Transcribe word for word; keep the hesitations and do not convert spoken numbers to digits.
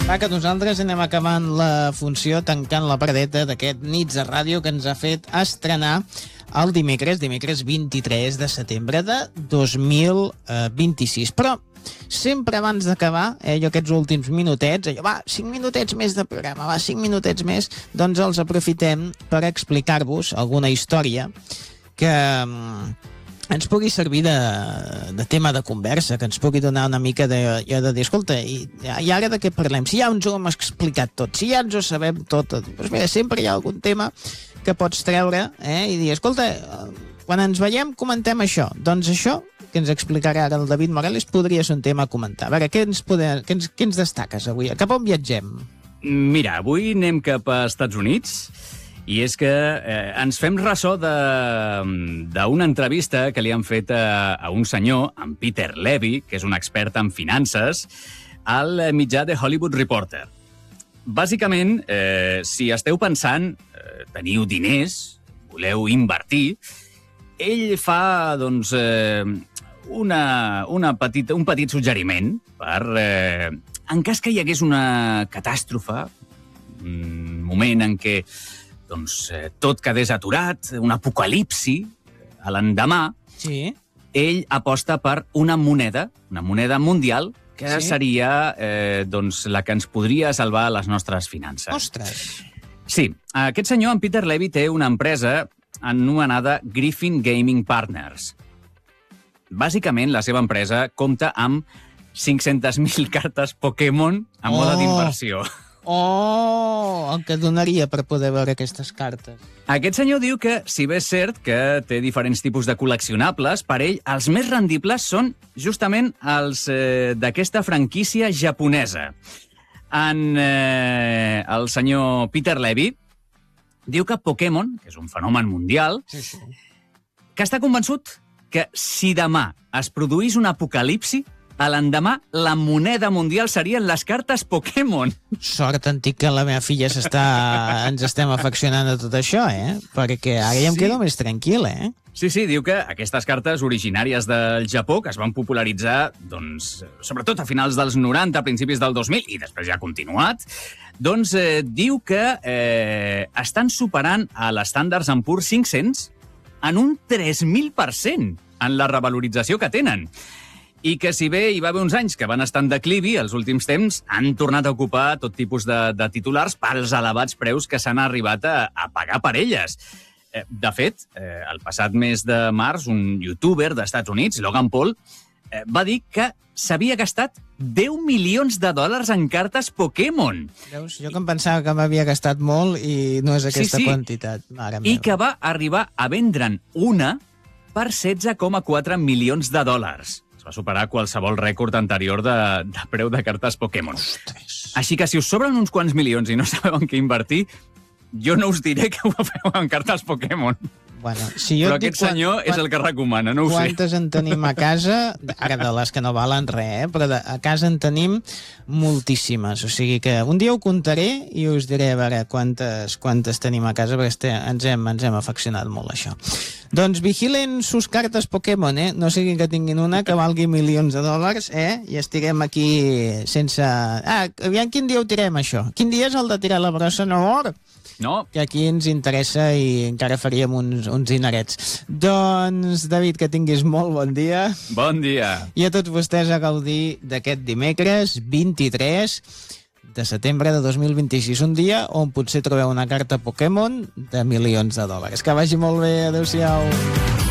Va, que nosaltres anem acabant la funció, tancant la paradeta d'aquest Nits de Ràdio que ens ha fet estrenar el dimecres, dimecres vint-i-tres de setembre de dos mil vint-i-sis. Però sempre abans d'acabar, eh, jo aquests últims minutets, allò, va, cinc minutets més de programa, va, cinc minutets més, doncs els aprofitem per explicar-vos alguna història que ens pugui servir de, de tema de conversa, que ens pugui donar una mica de, de, de dir, escolta, i, i ara de què parlem? Si ja ens ho hem explicat tot, si ja ens ho sabem tot, doncs mira, sempre hi ha algun tema que pots treure eh, i dir, escolta, quan ens veiem comentem això. Doncs això que ens explicarà ara el David Morales podria ser un tema a comentar. A veure, què ens, poder, què ens, què ens destaques avui? Cap on viatgem? Mira, avui anem cap a Estats Units. I és que eh, ens fem ressò d'una entrevista que li han fet a, a un senyor, en Peter Levy, que és un expert en finances, al mitjà de Hollywood Reporter. Bàsicament, eh, si esteu pensant, eh, teniu diners, voleu invertir, ell fa doncs, eh, una, una petita, un petit suggeriment per, eh, en cas que hi hagués una catàstrofe, un moment en què doncs, eh, tot quedés aturat, un apocalipsi, a l'endemà, sí. Ell aposta per una moneda, una moneda mundial, que sí. seria eh, doncs, la que ens podria salvar les nostres finances. Ostres! Sí, aquest senyor, en Peter Levy, té una empresa anomenada Griffin Gaming Partners. Bàsicament, la seva empresa compta amb cinc-centes mil cartes Pokémon a mode oh. d'inversió. Oh, el que donaria per poder veure aquestes cartes. Aquest senyor diu que, si bé és cert que té diferents tipus de col·leccionables, per ell els més rendibles són justament els eh, d'aquesta franquícia japonesa. En, eh, el senyor Peter Levy diu que Pokémon, que és un fenomen mundial, sí, sí. que està convençut que si demà es produís un apocalipsi, a l'endemà, la moneda mundial serien les cartes Pokémon. Sort antic que la meva filla s'està... ens estem afeccionant a tot això, eh? Perquè ara ja em sí. quedo més tranquil, eh? Sí, sí, diu que aquestes cartes originàries del Japó, que es van popularitzar, doncs, sobretot a finals dels noranta, a principis del dos mil, i després ja ha continuat, doncs eh, diu que eh, estan superant a l'estàndards en pur cinc-cents en un tres mil per cent en la revalorització que tenen. I que si bé hi va haver uns anys que van estar en declivi, els últims temps han tornat a ocupar tot tipus de, de titulars pels elevats preus que s'han arribat a, a pagar per elles. Eh, de fet, eh, el passat mes de març, un youtuber d'Estats Units, Logan Paul, eh, va dir que s'havia gastat deu milions de dòlars en cartes Pokémon. Veus? Jo que em pensava que m'havia gastat molt i no és aquesta sí, sí. quantitat. Mare I meva. que va arribar a vendre'n una per setze coma quatre milions de dòlars. Es va superar qualsevol rècord anterior de, de preu de cartes Pokémon. Ostres. Així que si us sobren uns quants milions i no sabeu en què invertir, jo no us diré que ho feu en cartes Pokémon. Bueno, si jo Però aquest quan, senyor quan, és el que recomana, no ho sé. Quantes en tenim a casa? Ara de les que no valen res, eh? Però de, a casa en tenim moltíssimes. O sigui que un dia ho comptaré i us diré a veure quantes, quantes tenim a casa, perquè este, ens, hem, ens hem afeccionat molt a això. Doncs vigilen sus cartes Pokémon, eh? No sigui que tinguin una que valgui milions de dòlars, eh? I estiguem aquí sense... Ah, aviam quin dia ho tirem, això. Quin dia és el de tirar la brossa en or? No. Que aquí ens interessa i encara faríem uns, uns dinerets. Doncs, David, que tinguis molt bon dia. Bon dia. I a tots vostès a gaudir d'aquest dimecres vint-i-tres de setembre de dos mil vint-i-sis. Un dia on potser trobeu una carta Pokémon de milions de dòlars. Que vagi molt bé. Adéu-siau.